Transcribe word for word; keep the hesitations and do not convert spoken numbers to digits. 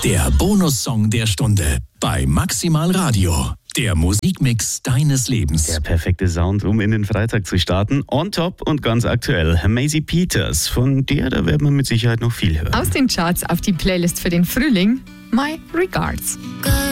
Der Bonussong der Stunde bei Maximal Radio. Der Musikmix deines Lebens. Der perfekte Sound, um in den Freitag zu starten. On top und ganz aktuell. Maisie Peters. Von der, da werden wir mit Sicherheit noch viel hören. Aus den Charts auf die Playlist für den Frühling. My Regards. Good